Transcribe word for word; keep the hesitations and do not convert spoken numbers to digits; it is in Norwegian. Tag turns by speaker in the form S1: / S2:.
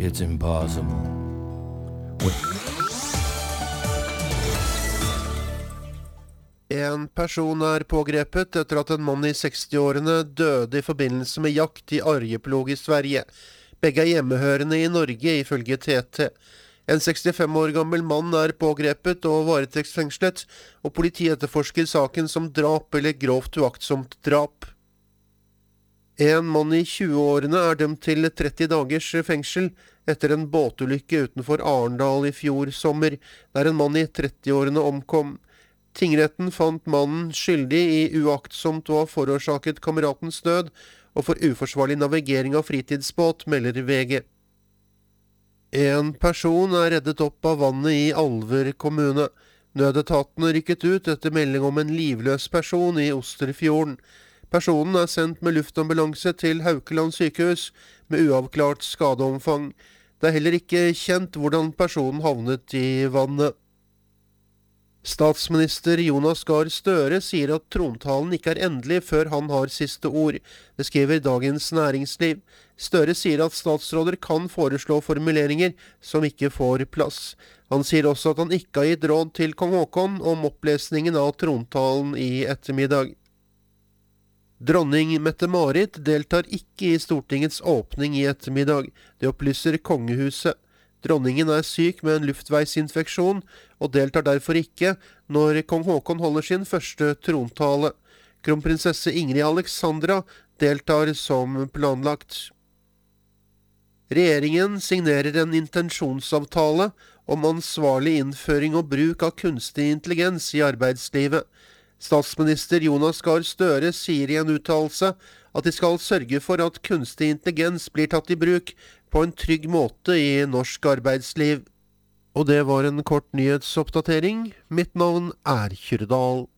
S1: It's impossible.
S2: En person er pågrepet etter at en mann i seksti-årene døde i forbindelse med jakt i Arjeplog i Sverige. Begge er hjemmehørende i Norge, ifølge T T. En sekstifem år gammel mann er pågrepet og varetektsfengslet, og politiet etterforsker saken som drap eller grovt uaktsomt drap. En mann i tjue-årene er dømt til tretti dagers fengsel etter en båtulykke utenfor Arendal i fjor sommer, der en mann i tretti-årene omkom. Tingretten fant mannen skyldig i uaktsomt å ha forårsaket kameratens død og for uforsvarlig navigering av fritidsbåt, melder V G. En person er reddet opp av vannet i Alver kommune. Nødetatene rykket ut etter melding om en livløs person i Osterfjorden. Personen er sendt med luftambulanse til Haukeland sykehus med uavklart skadeomfang. Det er heller ikke kjent hvordan personen havnet i vannet. Statsminister Jonas Gahr Støre sier at trontalen ikke er endelig før han har siste ord. Det skriver Dagens Næringsliv. Støre sier at statsråder kan foreslå formuleringer som ikke får plass. Han sier også at han ikke har gitt råd til kong Haakon om opplesningen av trontalen i ettermiddag. Dronning Mette-Marit deltar ikke i Stortingets åpning i ettermiddag. Det opplyser kongehuset. Dronningen er syk med en luftveisinfeksjon og deltar derfor ikke når kong Haakon holder sin første trontale. Kronprinsesse Ingrid Alexandra deltar som planlagt. Regjeringen signerer en intensjonsavtale om ansvarlig innføring og bruk av kunstig intelligens i arbeidslivet. Statsminister Jonas Gahr Støre sier i en uttalelse at de skal sørge for at kunstig intelligens blir tatt i bruk på en trygg måte i norsk arbeidsliv. Og det var en kort nyhetsoppdatering. Mitt navn er Kyrdal.